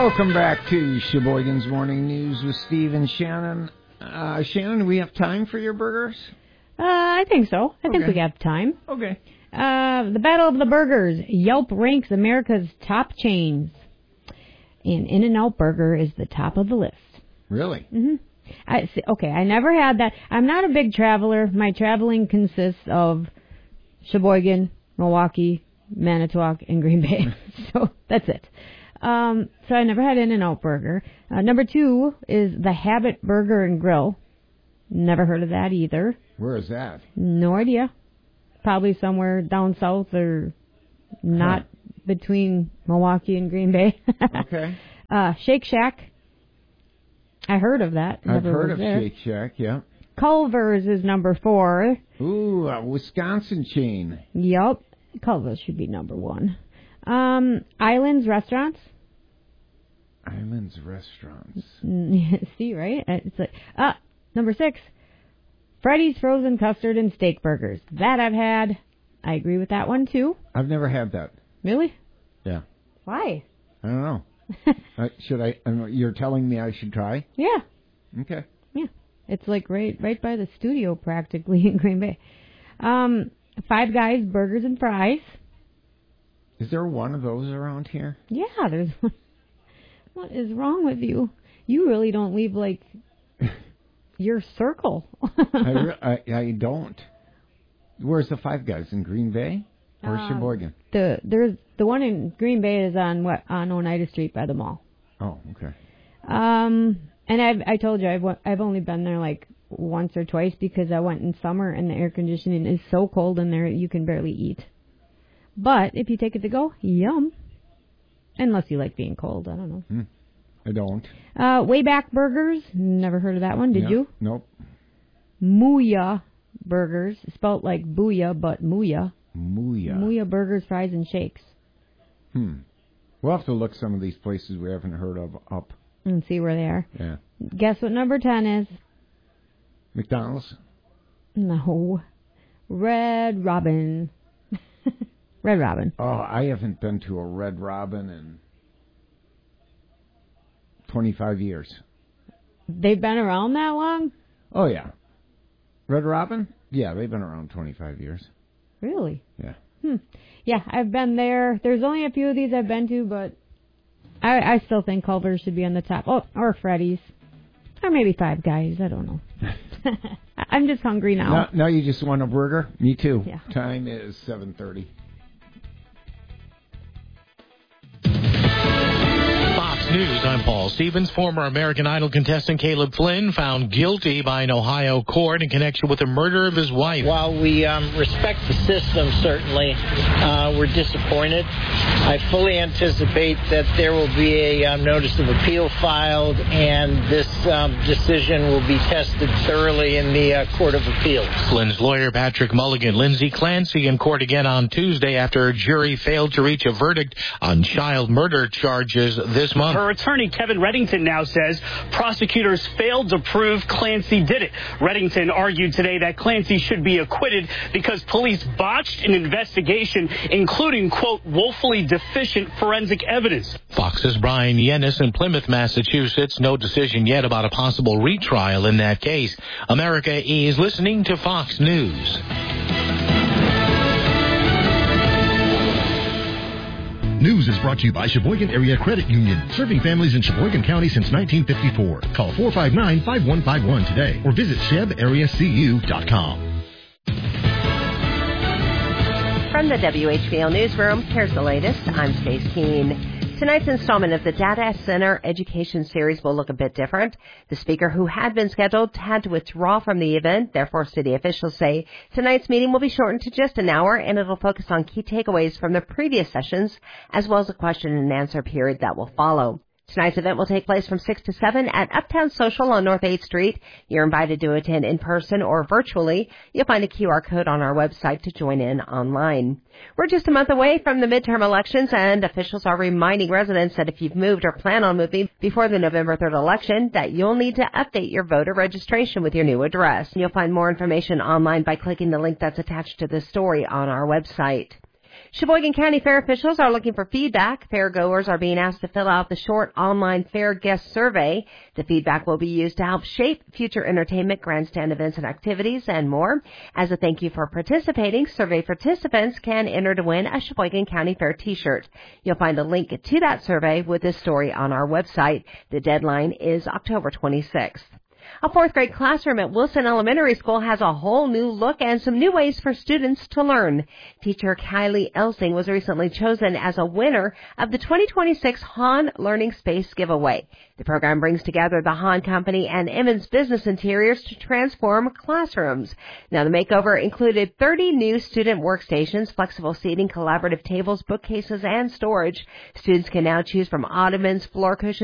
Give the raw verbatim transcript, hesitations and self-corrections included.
Welcome back to Sheboygan's Morning News with Steve and Shannon. Uh, Shannon, do we have time for your burgers? Uh, I think so. I Okay. think we have time. Okay. Uh, the Battle of the Burgers. Yelp ranks America's top chains. And In-N-Out Burger is the top of the list. Really? Mm-hmm. I, see, okay, I never had that. I'm not a big traveler. My traveling consists of Sheboygan, Milwaukee, Manitowoc, and Green Bay. So that's it. Um, so I never had In-N-Out Burger. Uh, number two is the Habit Burger and Grill. Never heard of that either. Where is that? No idea. Probably somewhere down south or not huh. between Milwaukee and Green Bay. Okay. Uh, Shake Shack. I heard of that. I've Never heard of there. Shake Shack, yeah. Culver's is number four. Ooh, a Wisconsin chain. Yup. Culver's should be number one. Um, Islands Restaurants. Islands Restaurants. See, right? It's like, uh, number six. Freddy's Frozen Custard and Steak Burgers. That I've had. I agree with that one, too. I've never had that. Really? Yeah. Why? I don't know. uh, should I? Um, you're telling me I should try? Yeah. Okay. Yeah. It's like right right by the studio practically in Green Bay. Um, Five Guys Burgers and Fries. Is there one of those around here? Yeah, there's one. What is wrong with you? You really don't leave, like, your circle. I, re- I, I don't. Where's the Five Guys? In Green Bay or um, Sheboygan? The there's the one in Green Bay is on what on Oneida Street by the mall. Oh, okay. Um, and I've I told you I've I've only been there like once or twice because I went in summer and the air conditioning is so cold in there you can barely eat. But if you take it to go, yum. Unless you like being cold, I don't know. Hmm. I don't. Uh, Wayback Burgers, never heard of that one. Did yeah. you? Nope. Mooya Burgers, spelt like booyah, but mooya. Mooya. Mooya Burgers, Fries, and Shakes. Hmm. We'll have to look some of these places we haven't heard of up. And see where they are. Yeah. Guess what number ten is? McDonald's? No. Red Robin. Red Robin. Oh, I haven't been to a Red Robin in twenty-five years. They've been around that long? Oh, yeah. Red Robin? Yeah, they've been around twenty-five years. Really? Yeah. Hmm. Yeah, I've been there. There's only a few of these I've been to, but I, I still think Culver's should be on the top. Oh, or Freddy's. Or maybe Five Guys. I don't know. I'm just hungry now. now. Now you just want a burger? Me too. Yeah. Time is seven thirty. News. I'm Paul Stevens. Former American Idol contestant Caleb Flynn found guilty by an Ohio court in connection with the murder of his wife. While we um, respect the system, certainly, uh, we're disappointed. I fully anticipate that there will be a um, notice of appeal filed, and this um, decision will be tested thoroughly in the uh, Court of Appeals. Flynn's lawyer, Patrick Mulligan, Lindsay Clancy in court again on Tuesday after a jury failed to reach a verdict on child murder charges this month. Her attorney, Kevin Reddington, now says prosecutors failed to prove Clancy did it. Reddington argued today that Clancy should be acquitted because police botched an investigation, including, quote, woefully deficient forensic evidence. Fox's Brian Yennis in Plymouth, Massachusetts. No decision yet about a possible retrial in that case. America is listening to Fox News. News is brought to you by Sheboygan Area Credit Union, serving families in Sheboygan County since nineteen fifty-four. Call four five nine, five one five one today or visit sheb area c u dot com. From the W H B L Newsroom, here's the latest. I'm Stace Keene. Tonight's installment of the Data Center Education Series will look a bit different. The speaker who had been scheduled had to withdraw from the event. Therefore, city officials say tonight's meeting will be shortened to just an hour, and it'll focus on key takeaways from the previous sessions, as well as a question and answer period that will follow. Tonight's event will take place from six to seven at Uptown Social on North eighth Street. You're invited to attend in person or virtually. You'll find a Q R code on our website to join in online. We're just a month away from the midterm elections, and officials are reminding residents that if you've moved or plan on moving before the November third election, that you'll need to update your voter registration with your new address. You'll find more information online by clicking the link that's attached to this story on our website. Sheboygan County Fair officials are looking for feedback. Fairgoers are being asked to fill out the short online fair guest survey. The feedback will be used to help shape future entertainment, grandstand events and activities, and more. As a thank you for participating, survey participants can enter to win a Sheboygan County Fair t-shirt. You'll find a link to that survey with this story on our website. The deadline is October twenty-sixth. A fourth grade classroom at Wilson Elementary School has a whole new look and some new ways for students to learn. Teacher Kylie Elsing was recently chosen as a winner of the twenty twenty-six Hahn Learning Space giveaway. The program brings together the Hahn Company and Emmons Business Interiors to transform classrooms. Now, the makeover included thirty new student workstations, flexible seating, collaborative tables, bookcases, and storage. Students can now choose from ottomans, floor cushions,